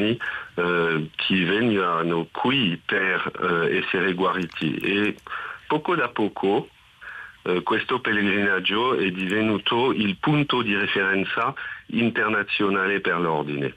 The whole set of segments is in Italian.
cristiani che venivano qui per essere guariti, e poco da poco questo pellegrinaggio è divenuto il punto di referenza internazionale per l'ordine.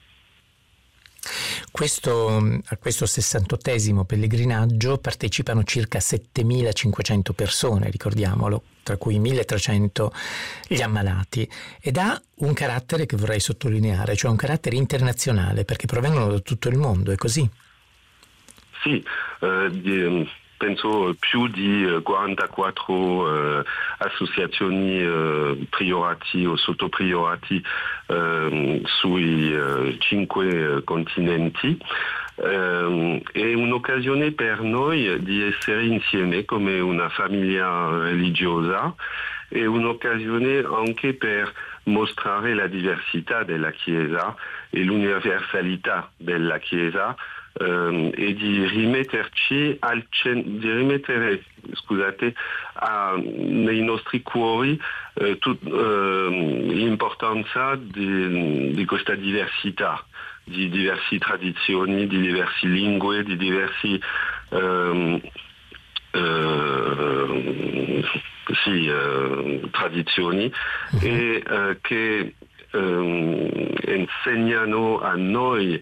A questo 68esimo pellegrinaggio partecipano circa 7.500 persone, ricordiamolo, tra cui 1.300 gli ammalati, ed ha un carattere che vorrei sottolineare, cioè un carattere internazionale, perché provengono da tutto il mondo, è così? Sì, penso più di 44 associazioni priorati o sottopriorati sui 5 continenti. È un'occasione per noi di essere insieme come una famiglia religiosa, è un'occasione anche per mostrare la diversità della Chiesa e l'universalità della Chiesa, e di rimetterci nei nostri cuori l'importanza di questa diversità, di diverse tradizioni, di diverse lingue, di diverse tradizioni, e che insegnano a noi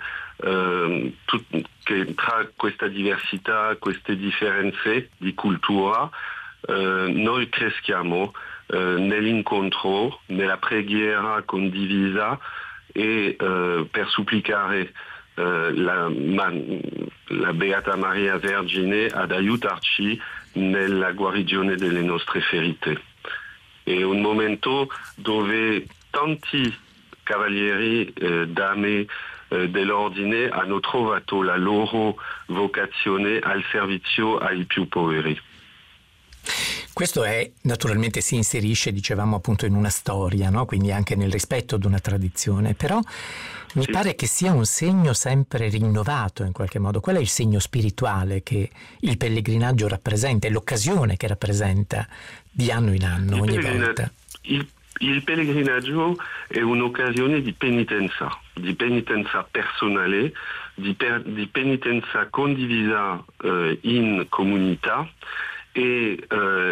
che tra questa diversità, queste differenze di cultura, noi cresciamo nell'incontro, nella preghiera condivisa, e per supplicare la Beata Maria Vergine ad aiutarci nella guarigione delle nostre ferite. È un momento dove tanti cavalieri, dame dell'ordine hanno trovato la loro vocazione al servizio ai più poveri. Questo naturalmente si inserisce, dicevamo appunto, in una storia, no? Quindi anche nel rispetto di una tradizione, però mi pare che sia un segno sempre rinnovato in qualche modo. Qual è il segno spirituale che il pellegrinaggio rappresenta, e l'occasione che rappresenta di anno in anno, ogni volta? Il pellegrinaggio è un'occasione di penitenza personale, di penitenza condivisa in comunità, e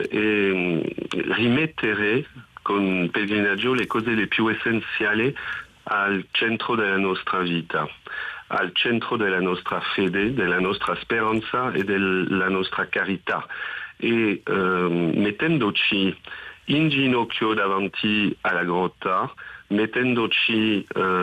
rimettere con il pellegrinaggio le cose le più essenziali al centro della nostra vita, al centro della nostra fede, della nostra speranza e della nostra carità, e mettendoci in ginocchio davanti alla grotta, mettendoci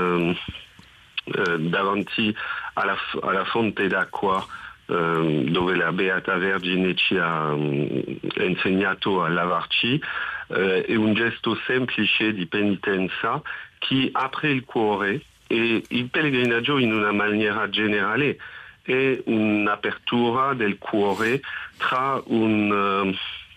davanti alla fonte d'acqua, dove la Beata Vergine ci ha insegnato a lavarci, è un gesto semplice di penitenza che apre il cuore, e il pellegrinaggio in una maniera generale è un'apertura del cuore tra un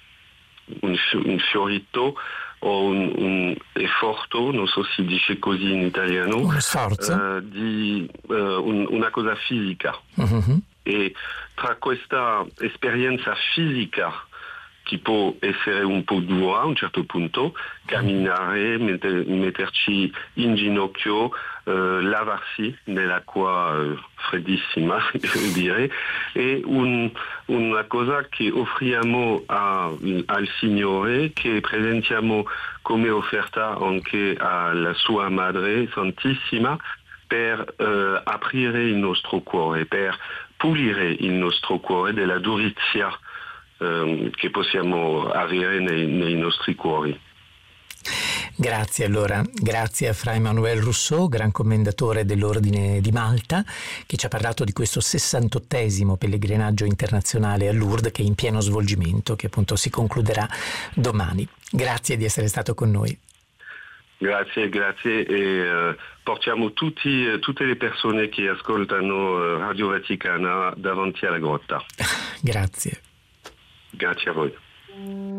fiorito o un efforto, non so si dice così in italiano, uno sforzo, di una cosa fisica. E tra questa esperienza fisica, che può essere un po' dura a un certo punto, camminare, metterci in ginocchio, lavarsi nell'acqua freddissima, devo dire, è una cosa che offriamo al Signore, che presentiamo come offerta anche alla sua Madre Santissima, per aprire il nostro cuore, per pulire il nostro cuore della durizia che possiamo avere nei nostri cuori. Grazie allora, grazie a Fra Emmanuel Rousseau, gran commendatore dell'Ordine di Malta, che ci ha parlato di questo 68esimo pellegrinaggio internazionale a Lourdes, che è in pieno svolgimento, che appunto si concluderà domani. Grazie di essere stato con noi. Grazie, e portiamo tutte le persone che ascoltano Radio Vaticana davanti alla grotta. Grazie. Grazie a voi.